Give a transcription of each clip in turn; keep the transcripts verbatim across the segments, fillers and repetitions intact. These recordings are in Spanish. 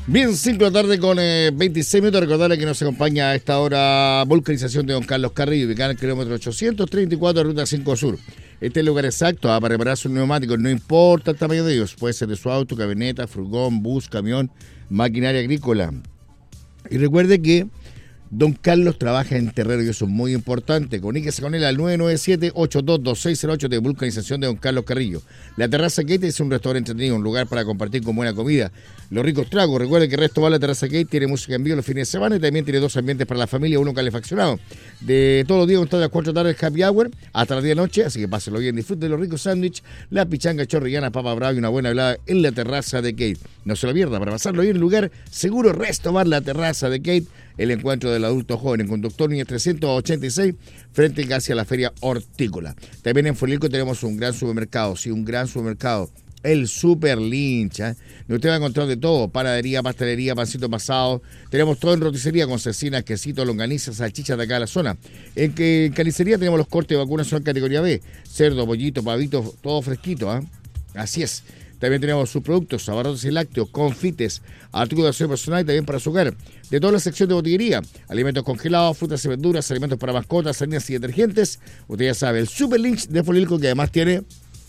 Bien, cinco de la tarde con eh, veintiséis minutos. Recordarle que nos acompaña a esta hora Vulcanización de Don Carlos Carrillo, ubicada en el kilómetro ochocientos treinta y cuatro, ruta cinco Sur. Este es el lugar exacto ah, para reparar sus neumáticos, no importa el tamaño de ellos. Puede ser de su auto, camioneta, furgón, bus, camión, maquinaria agrícola. Y recuerde que Don Carlos trabaja en terreno y eso es muy importante. Comuníquese con él al nueve nueve siete, ocho dos dos seis cero ocho de Vulcanización de Don Carlos Carrillo. La Terraza Kate es un restaurante entretenido, un lugar para compartir con buena comida. Los ricos tragos. Recuerde que Resto Bar La Terraza Kate tiene música en vivo los fines de semana y también tiene dos ambientes para la familia, uno calefaccionado. De todos los días, hasta las cuatro de la tarde, el happy hour, hasta las diez de la noche. Así que pásenlo bien, disfruten de los ricos sándwiches, la pichanga chorrillana, papa brava y una buena velada en la Terraza de Kate. No se lo pierda, para pasarlo bien en el lugar seguro, Resto Bar La Terraza de Kate. El encuentro del adulto joven en Conductor Núñez trescientos ochenta y seis, frente casi a la Feria Hortícola. También en Furilco tenemos un gran supermercado, sí, un gran supermercado, el Super Lynch. ¿eh? Usted va a encontrar de todo, panadería, pastelería, pancito pasado. Tenemos todo en roticería con cecinas, quesitos, longanizas, salchichas de acá de la zona. En, que, en carnicería tenemos los cortes de vacunas, son categoría B, cerdo, pollito, pavito, todo fresquito. ¿eh? Así es. También tenemos sus productos, abarrotes y lácteos, confites, artículos de aseo personal y también para su hogar. De toda la sección de botillería, alimentos congelados, frutas y verduras, alimentos para mascotas, harinas y detergentes. Usted ya sabe, el Super Lynch de Furilco, que además tiene,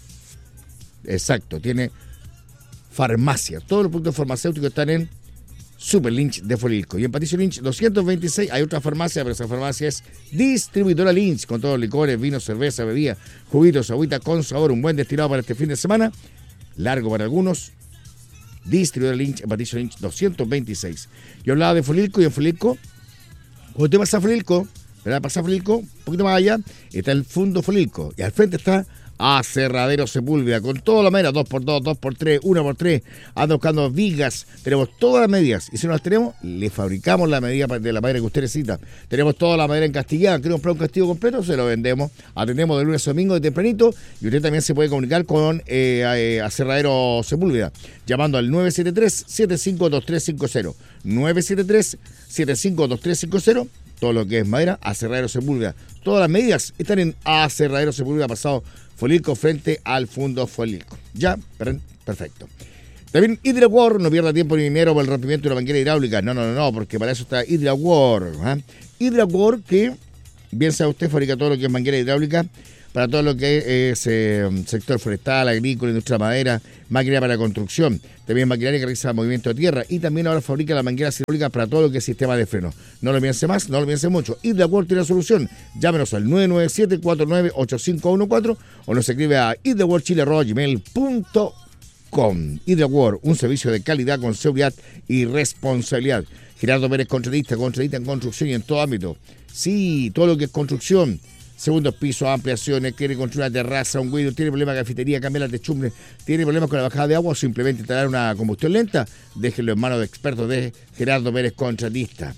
exacto, tiene farmacia. Todos los productos farmacéuticos están en Super Lynch de Furilco. Y en Patricio Lynch doscientos veintiséis hay otra farmacia, pero esa farmacia es Distribuidora Lynch, con todos los licores, vinos, cerveza, bebida, juguitos, agüita con sabor, un buen destilado para este fin de semana. Largo para algunos. Distribuidor Lynch, Patricio Lynch doscientos veintiséis. Yo hablaba de Furilco y en Furilco, cuando usted pasa a Furilco, ¿verdad? Pasa a Furilco, un poquito más allá, está el Fundo Furilco. Y al frente está Aserradero Sepúlveda, con toda la madera, dos por dos, dos por tres, uno por tres. Anda buscando vigas, tenemos todas las medidas. Y si no las tenemos, le fabricamos la medida de la madera que usted necesita. Tenemos toda la madera encastillada. ¿Quiere comprar un castillo completo? Se lo vendemos. Atendemos de lunes a domingo de tempranito. Y usted también se puede comunicar con eh, eh, Aserradero Sepúlveda, llamando al nueve siete tres, siete cinco dos tres cinco cero. nueve siete tres, siete cinco dos tres cinco cero. Todo lo que es madera, Aserradero Sepúlveda. Todas las medidas están en Aserradero Sepúlveda, pasado Furilco, frente al Fundo Furilco. Ya, perfecto. También HidraWar, no pierda tiempo ni dinero por el rompimiento de una manguera hidráulica. No, no, no, no, porque para eso está HidraWar. ¿eh? HidraWar, que bien sabe usted, fabrica todo lo que es manguera hidráulica para todo lo que es eh, sector forestal, agrícola, industria madera, máquina para construcción, también maquinaria que realiza movimiento de tierra y también ahora fabrica las mangueras hidráulicas para todo lo que es sistema de freno. No lo piense más, no lo piense mucho. HidraWar tiene la solución. Llámenos al nueve nueve siete, cuatro nueve ocho cinco uno cuatro o nos escribe a hidrawarchile arroba gmail punto com. HidraWar, un servicio de calidad con seguridad y responsabilidad. Gerardo Pérez, contratista, contratista en construcción y en todo ámbito. Sí, todo lo que es construcción. Segundos pisos, ampliaciones, quiere construir una terraza, un guido, tiene problemas de cafetería, cambiar las techumbres, tiene problemas con la bajada de agua o simplemente instalar una combustión lenta, déjenlo en manos de expertos de Gerardo Pérez, contratista.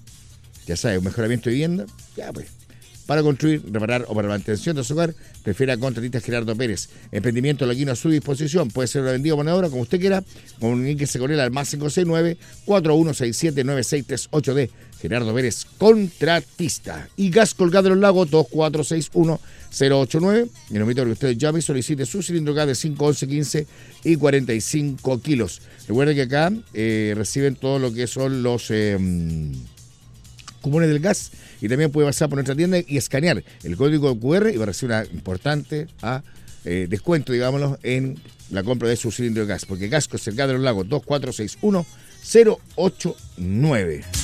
Ya sabe, un mejoramiento de vivienda, ya pues. Para construir, reparar o para la mantención de su hogar, prefiera a contratista Gerardo Pérez. Emprendimiento Laguino a su disposición. Puede ser vendido o ponedora, como usted quiera. Comuníquese con él al más cinco seis nueve, cuatro uno seis siete, nueve seis tres ocho de Gerardo Pérez, contratista. Y Gas Colgado en los Lagos, dos cuatro seis uno cero ocho nueve. Y lo invito a que usted llame y solicite su cilindro gas de cinco, once, quince y cuarenta y cinco kilos. Recuerde que acá eh, reciben todo lo que son los eh, cupones del gas. Y también puede pasar por nuestra tienda y escanear el código cu erre y va a recibir una importante ah, eh, descuento, digámoslo, en la compra de su cilindro de gas. Porque Gas Colgado en los Lagos, dos cuatro seis uno cero ocho nueve.